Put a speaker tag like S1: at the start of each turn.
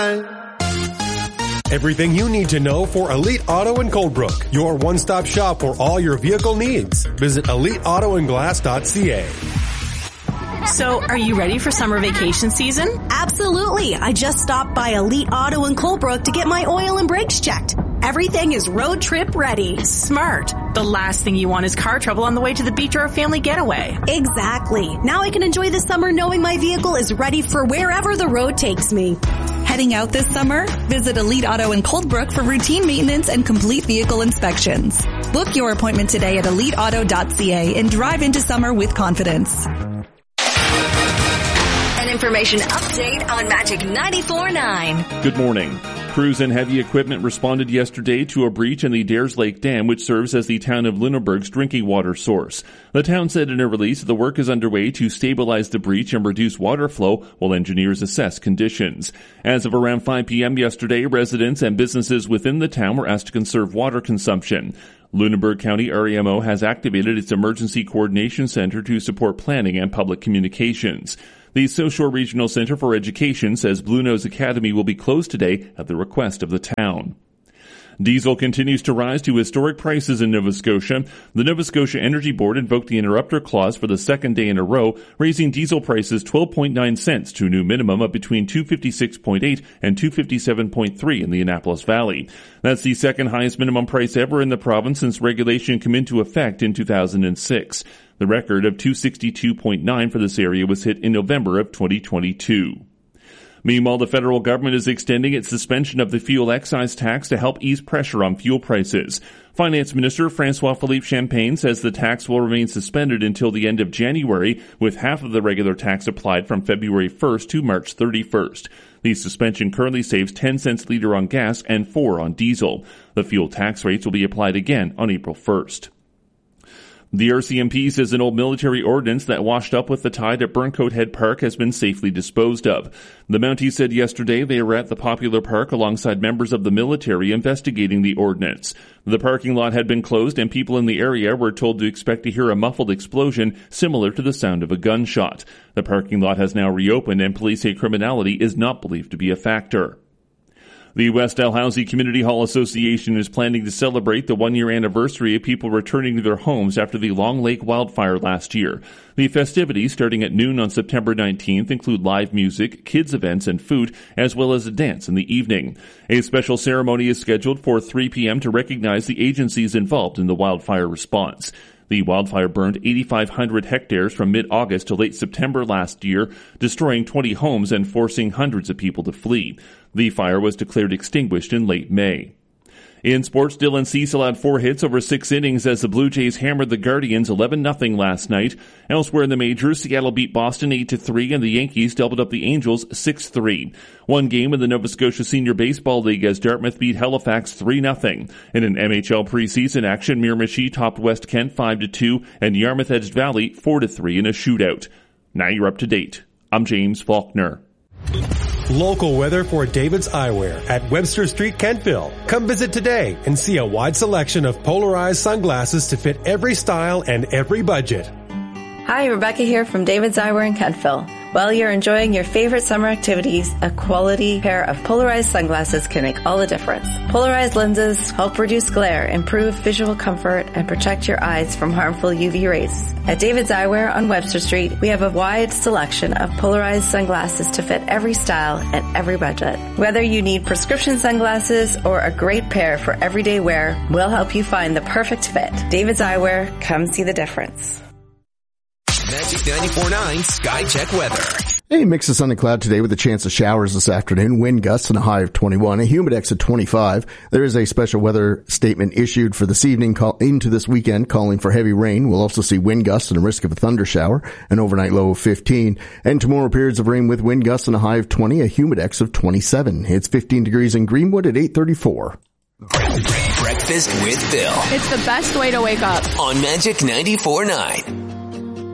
S1: Everything you need to know for Elite Auto in Coldbrook, your one-stop shop for all your vehicle needs. Visit eliteautoandglass.ca.
S2: So, are you ready for summer vacation season?
S3: Absolutely. I just stopped by Elite Auto in Coldbrook to get my oil and brakes checked. Everything is road trip ready.
S2: Smart. The last thing you want is car trouble on the way to the beach or a family getaway.
S3: Exactly. Now I can enjoy the summer knowing my vehicle is ready for wherever the road takes me.
S4: Heading out this summer? Visit Elite Auto in Coldbrook for routine maintenance and complete vehicle inspections. Book your appointment today at eliteauto.ca and drive into summer with confidence.
S5: An information update on Magic 94.9.
S6: Good morning. Crews and heavy equipment responded yesterday to a breach in the Dares Lake Dam, which serves as the town of Lunenburg's drinking water source. The town said in a release the work is underway to stabilize the breach and reduce water flow while engineers assess conditions. As of around 5 p.m. yesterday, residents and businesses within the town were asked to conserve water consumption. Lunenburg County REMO has activated its Emergency Coordination Center to support planning and public communications. The South Shore Regional Center for Education says Blue Nose Academy will be closed today at the request of the town. Diesel continues to rise to historic prices in Nova Scotia. The Nova Scotia Energy Board invoked the interrupter clause for the second day in a row, raising diesel prices 12.9 cents to a new minimum of between $2.56.8 and $2.57.3 in the Annapolis Valley. That's the second highest minimum price ever in the province since regulation came into effect in 2006. The record of $262.9 for this area was hit in November of 2022. Meanwhile, the federal government is extending its suspension of the fuel excise tax to help ease pressure on fuel prices. Finance Minister François-Philippe Champagne says the tax will remain suspended until the end of January, with half of the regular tax applied from February 1st to March 31st. The suspension currently saves 10 cents a litre on gas and 4 on diesel. The fuel tax rates will be applied again on April 1st. The RCMP says an old military ordnance that washed up with the tide at Burncoat Head Park has been safely disposed of. The Mounties said yesterday they were at the popular park alongside members of the military investigating the ordnance. The parking lot had been closed and people in the area were told to expect to hear a muffled explosion similar to the sound of a gunshot. The parking lot has now reopened and police say criminality is not believed to be a factor. The West Dalhousie Community Hall Association is planning to celebrate the one-year anniversary of people returning to their homes after the Long Lake wildfire last year. The festivities, starting at noon on September 19th, include live music, kids events, and food, as well as a dance in the evening. A special ceremony is scheduled for 3 p.m. to recognize the agencies involved in the wildfire response. The wildfire burned 8,500 hectares from mid-August to late September last year, destroying 20 homes and forcing hundreds of people to flee. The fire was declared extinguished in late May. In sports, Dylan Cecil had 4 hits over 6 innings as the Blue Jays hammered the Guardians 11-0 last night. Elsewhere in the majors, Seattle beat Boston 8-3 and the Yankees doubled up the Angels 6-3. One game in the Nova Scotia Senior Baseball League as Dartmouth beat Halifax 3-0. In an NHL preseason action, Miramichi topped West Kent 5-2 and Yarmouth edged Valley 4-3 in a shootout. Now you're up to date. I'm James Faulkner.
S1: Local weather for David's Eyewear at Webster Street, Kentville. Come visit today and see a wide selection of polarized sunglasses to fit every style and every budget.
S7: Hi, Rebecca here from David's Eyewear in Kentville. While you're enjoying your favorite summer activities, a quality pair of polarized sunglasses can make all the difference. Polarized lenses help reduce glare, improve visual comfort, and protect your eyes from harmful UV rays. At David's Eyewear on Webster Street, we have a wide selection of polarized sunglasses to fit every style and every budget. Whether you need prescription sunglasses or a great pair for everyday wear, we'll help you find the perfect fit. David's Eyewear, come see the difference.
S8: Magic 94.9 Sky Check weather.
S9: A mix of sun and cloud today with a chance of showers this afternoon. Wind gusts and a high of 21. A humidex at 25. There is a special weather statement issued for this evening into this weekend calling for heavy rain. We'll also see wind gusts and a risk of a thunder shower. An overnight low of 15. And tomorrow periods of rain with wind gusts and a high of 20. A humidex of 27. It's 15 degrees in Greenwood at 8:34.
S8: Breakfast with Bill.
S10: It's the best way to wake up.
S8: On Magic 94.9.